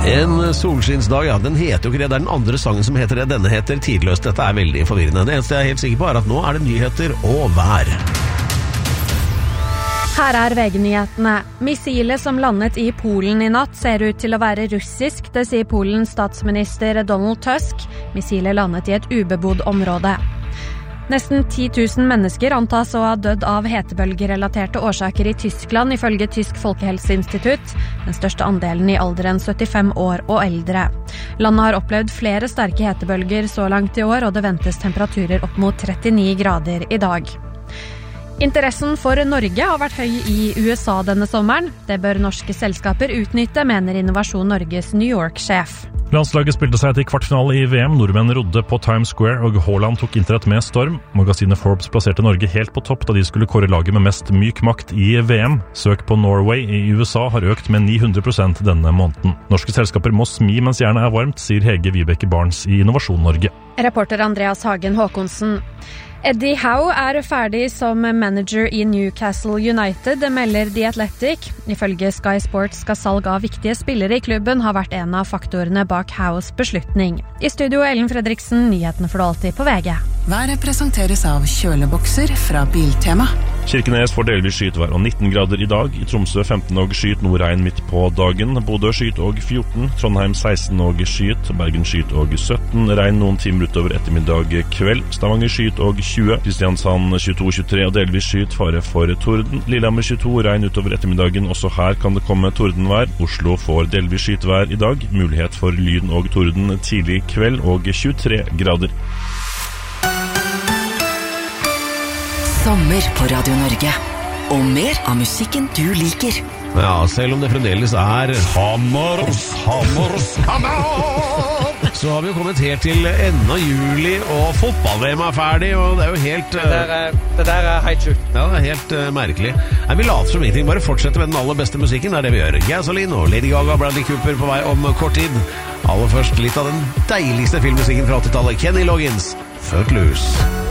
En solskinnsdag, ja, den heter jo ikke det. Det er den andre sangen som heter det. Denne heter Tidløst. Dette er veldig forvirrende. Det eneste jeg er helt sikker på er at nå er det nyheter og vær. Her er VG-nyhetene. Missilet som landet i Polen i natt ser ut til å være russisk, det sier Polens statsminister Donald Tusk. Missilet landet i et ubebodd område. Nesten 10 000 mennesker antas å ha dødd av hetebølgerelaterte årsaker i Tyskland, ifølge Tysk Folkehelseinstitutt, den største andelen i alderen 75 år og eldre. Landet har opplevd flere sterke hetebølger så langt i år, og det ventes temperaturer opp mot 39 grader i dag. Interessen for Norge har vært høy i USA denne sommeren. Det bør norske selskaper utnytte, mener Innovasjon Norges New York-sjef. Landslaget spilte seg til kvartfinale i VM. Nordmenn rodde på Times Square, og Haaland tok internett med storm. Magasinet Forbes plasserte Norge helt på topp da de skulle kåre laget med mest myk makt i VM. Søk på Norway i USA har økt med 900% denne måneden. Norske selskaper må smi mens jernet er varmt, sier Hege Vibeke Barnes i Innovasjon Norge. Reporter Andreas Hagen Håkonsen. Eddie Howe er ferdig som manager i Newcastle United, melder The Athletic. Ifølge Sky Sports skal salg av viktige spillere i klubben ha vært en av faktorene bak Howes beslutning. I studio Ellen Fredriksen, nyhetene får du alltid på VG. Været presenteres av kjølebokser fra Biltema. Kirkenes får delvis skyet vær og 19 grader i dag. I Tromsø 15 og skyet, noe regn midt på dagen. Bodø skyet og 14, Trondheim 16 og skyet, Bergen skyet og 17, regn noen timer utover ettermiddag kveld. Stavanger skyet og 20, Kristiansand 22-23 og delvis skyet, fare for torden. Lillehammer 22, regn utover ettermiddagen, også her kan det komme tordenvær. Oslo får delvis skyet vær i dag, mulighet for lyn og torden tidlig kveld og 23 grader. Sommer på Radio Norge. Og mer av musikken du liker. Ja, selv om det fremdeles er hammer, så har vi jo kommet helt til enden av juli, og fotball-VM er ferdig, og det er jo helt... Det der er helt sjukt. Ja, det er helt merkelig. Nei, vi later som ingenting, bare fortsette med den aller beste musikken, det er det vi gjør. Gasoline og Lady Gaga, Bradley Cooper på vei om kort tid. Aller først litt av den deiligste filmmusikken fra 80-tallet, Kenny Loggins, Footloose.